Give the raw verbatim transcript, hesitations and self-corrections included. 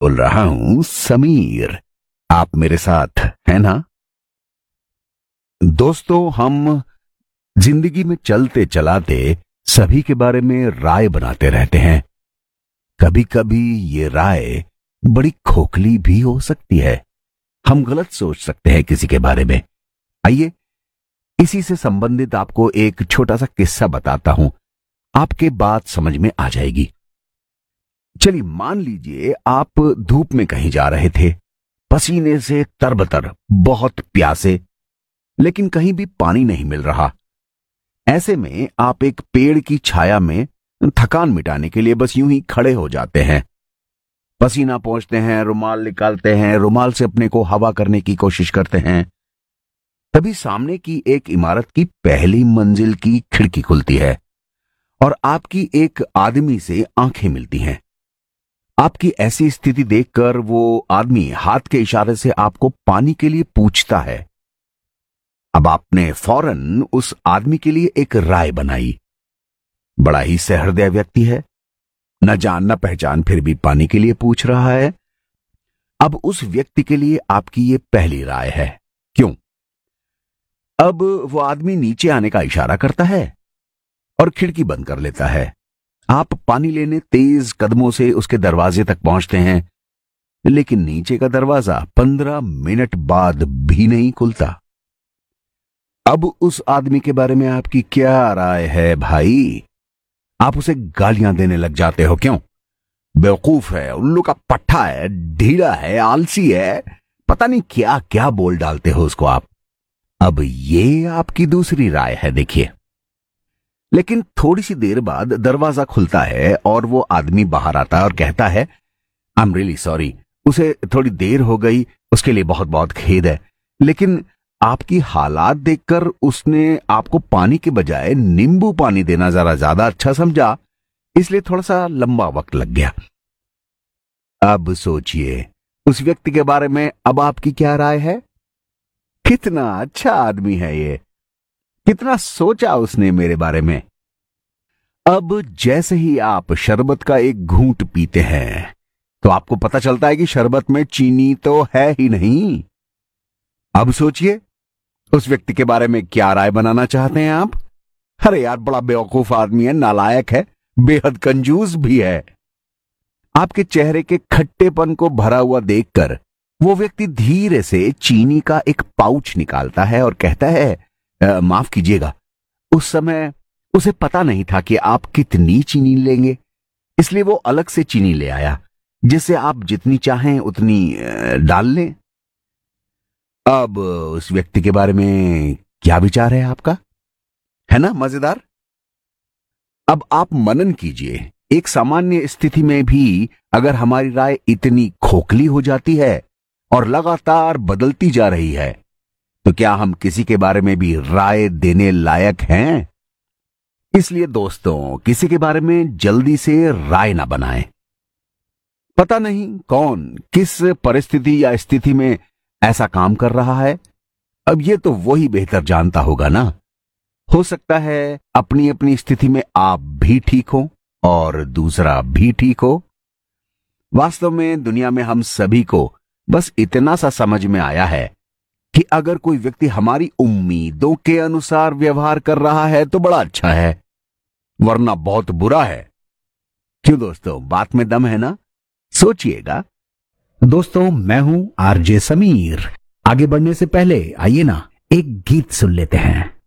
बोल रहा हूं समीर। आप मेरे साथ हैं ना? दोस्तों, हम जिंदगी में चलते चलाते सभी के बारे में राय बनाते रहते हैं। कभी कभी ये राय बड़ी खोखली भी हो सकती है। हम गलत सोच सकते हैं किसी के बारे में। आइए, इसी से संबंधित आपको एक छोटा सा किस्सा बताता हूं, आपके बात समझ में आ जाएगी। चलिए, मान लीजिए आप धूप में कहीं जा रहे थे, पसीने से तरबतर, बहुत प्यासे, लेकिन कहीं भी पानी नहीं मिल रहा। ऐसे में आप एक पेड़ की छाया में थकान मिटाने के लिए बस यूं ही खड़े हो जाते हैं। पसीना पोंछते हैं, रुमाल निकालते हैं, रुमाल से अपने को हवा करने की कोशिश करते हैं। तभी सामने की एक इमारत की पहली मंजिल की खिड़की खुलती है और आपकी एक आदमी से आंखें मिलती हैं। आपकी ऐसी स्थिति देखकर वो आदमी हाथ के इशारे से आपको पानी के लिए पूछता है। अब आपने फौरन उस आदमी के लिए एक राय बनाई। बड़ा ही सहृदय व्यक्ति है, न जान न पहचान, फिर भी पानी के लिए पूछ रहा है। अब उस व्यक्ति के लिए आपकी ये पहली राय है। क्यों? अब वो आदमी नीचे आने का इशारा करता है और खिड़की बंद कर लेता है। आप पानी लेने तेज कदमों से उसके दरवाजे तक पहुंचते हैं, लेकिन नीचे का दरवाजा पंद्रह मिनट बाद भी नहीं खुलता। अब उस आदमी के बारे में आपकी क्या राय है भाई? आप उसे गालियां देने लग जाते हो। क्यों? बेवकूफ है, उल्लू का पट्टा है, ढीला है, आलसी है, पता नहीं क्या क्या बोल डालते हो उसको आप। अब ये आपकी दूसरी राय है, देखिए। लेकिन थोड़ी सी देर बाद दरवाजा खुलता है और वो आदमी बाहर आता है और कहता है, आई एम रियली सॉरी, उसे थोड़ी देर हो गई, उसके लिए बहुत बहुत खेद है, लेकिन आपकी हालात देखकर उसने आपको पानी के बजाय नींबू पानी देना जरा ज्यादा अच्छा समझा, इसलिए थोड़ा सा लंबा वक्त लग गया। अब सोचिए, उस व्यक्ति के बारे में अब आपकी क्या राय है? कितना अच्छा आदमी है ये, कितना सोचा उसने मेरे बारे में। अब जैसे ही आप शरबत का एक घूंट पीते हैं तो आपको पता चलता है कि शरबत में चीनी तो है ही नहीं। अब सोचिए, उस व्यक्ति के बारे में क्या राय बनाना चाहते हैं आप? अरे यार, बड़ा बेवकूफ आदमी है, नालायक है, बेहद कंजूस भी है। आपके चेहरे के खट्टेपन को भरा हुआ देखकर वो व्यक्ति धीरे से चीनी का एक पाउच निकालता है और कहता है, माफ कीजिएगा, उस समय उसे पता नहीं था कि आप कितनी चीनी लेंगे, इसलिए वो अलग से चीनी ले आया, जिससे आप जितनी चाहें उतनी डाल लें। अब उस व्यक्ति के बारे में क्या विचार है आपका? है ना मजेदार? अब आप मनन कीजिए, एक सामान्य स्थिति में भी अगर हमारी राय इतनी खोखली हो जाती है और लगातार बदलती जा रही है, तो क्या हम किसी के बारे में भी राय देने लायक हैं? इसलिए दोस्तों, किसी के बारे में जल्दी से राय ना बनाएं। पता नहीं कौन किस परिस्थिति या स्थिति में ऐसा काम कर रहा है। अब ये तो वही बेहतर जानता होगा ना। हो सकता है अपनी अपनी स्थिति में आप भी ठीक हो और दूसरा भी ठीक हो। वास्तव में दुनिया में हम सभी को बस इतना सा समझ में आया है कि अगर कोई व्यक्ति हमारी उम्मीदों के अनुसार व्यवहार कर रहा है तो बड़ा अच्छा है, वरना बहुत बुरा है। क्यों दोस्तों, बात में दम है ना? सोचिएगा। दोस्तों, मैं हूं आरजे समीर। आगे बढ़ने से पहले आइए ना एक गीत सुन लेते हैं।